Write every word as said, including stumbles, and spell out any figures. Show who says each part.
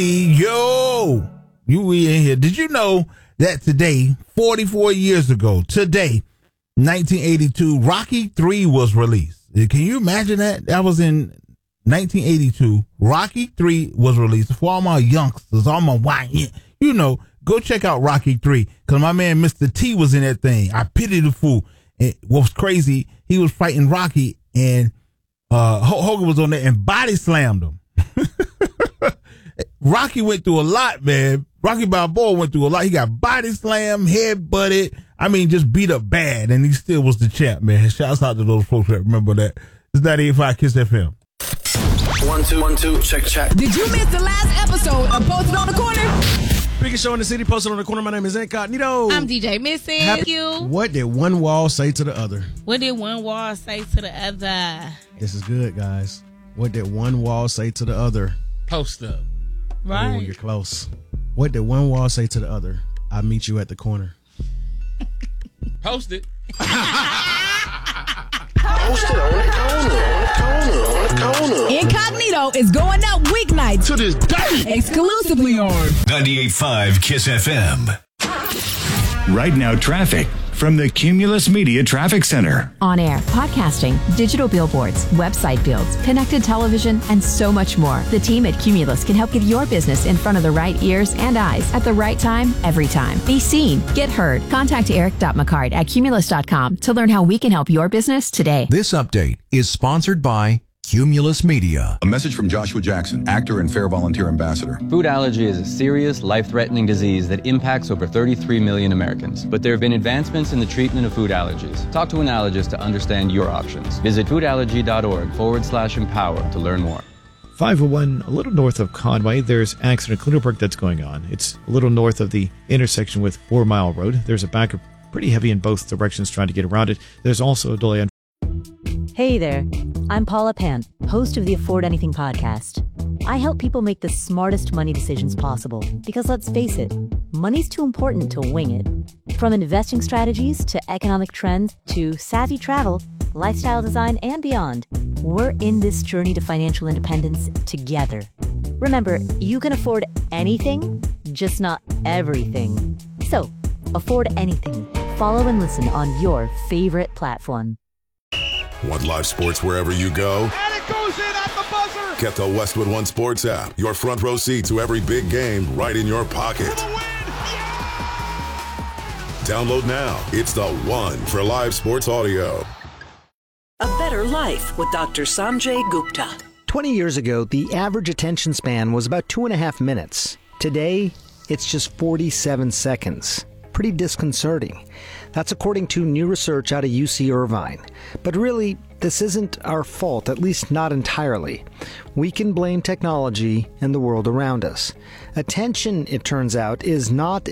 Speaker 1: Yo, you we in here. Did you know that today, forty-four years ago, today, nineteen eighty-two, Rocky three was released? Can you imagine that? That was in nineteen eighty-two. Rocky three was released. For all my youngsters, all my white, you know, go check out Rocky three, because my man Mister T was in that thing. I pity the fool. And what was crazy, he was fighting Rocky, and uh, Hogan was on there and body slammed him. Rocky went through a lot, man. Rocky Balboa went through a lot. He got body slammed, head butted. I mean, just beat up bad, and he still was the champ, man. Shouts out to those folks that remember that. It's ninety-eight point five Kiss F M.
Speaker 2: One, two, one, two, check, check.
Speaker 3: Did you miss the last episode of Posted on the Corner?
Speaker 4: Biggest show in the city, Posted on the Corner. My name is Incognito.
Speaker 5: I'm D J Missy.
Speaker 4: Happy-
Speaker 5: Thank you.
Speaker 4: What did one wall say to the other?
Speaker 5: What did one wall say to the other?
Speaker 4: This is good, guys. What did one wall say to the other?
Speaker 6: Post up.
Speaker 5: Right.
Speaker 4: Oh, you're close. What did one wall say to the other? I'll meet you at the corner.
Speaker 6: Post it.
Speaker 2: Post it on the corner, on the corner, on the corner.
Speaker 3: Incognito is going up weeknights
Speaker 2: To this day.
Speaker 3: exclusively on
Speaker 7: ninety-eight point five Kiss F M. Right now, traffic from the Cumulus Media Traffic Center.
Speaker 8: On air, podcasting, digital billboards, website builds, connected television, and so much more. The team at Cumulus can help get your business in front of the right ears and eyes at the right time, every time. Be seen, get heard. Contact eric dot mccard at cumulus dot com to learn how we can help your business today.
Speaker 9: This update is sponsored by Cumulus Media.
Speaker 10: A message from Joshua Jackson, actor and Fair Volunteer Ambassador.
Speaker 11: Food allergy is a serious, life-threatening disease that impacts over thirty-three million Americans. But there have been advancements in the treatment of food allergies. Talk to an allergist to understand your options. Visit foodallergy.org forward slash empower to learn more.
Speaker 12: five oh one, a little north of Conway, there's accident at Clunderberg that's going on. It's a little north of the intersection with Four Mile Road. There's a backup pretty heavy in both directions trying to get around it. There's also a delay on.
Speaker 13: Hey there, I'm Paula Pant, host of the Afford Anything podcast. I help people make the smartest money decisions possible because, let's face it, money's too important to wing it. From investing strategies to economic trends to savvy travel, lifestyle design, and beyond, we're in this journey to financial independence together. Remember, you can afford anything, just not everything. So, afford anything. Follow and listen on your favorite platform.
Speaker 14: Want live sports wherever you go?
Speaker 15: And it goes in at the buzzer!
Speaker 14: Get the Westwood One Sports app. Your front row seat to every big game right in your pocket.
Speaker 15: For the win! Yeah!
Speaker 14: Download now. It's the one for live sports audio.
Speaker 16: A Better Life with Doctor Sanjay Gupta.
Speaker 17: twenty years ago, the average attention span was about two and a half minutes. Today, it's just forty-seven seconds. Pretty disconcerting. That's according to new research out of U C Irvine. But really, this isn't our fault, at least not entirely. We can blame technology and the world around us. Attention, it turns out, is not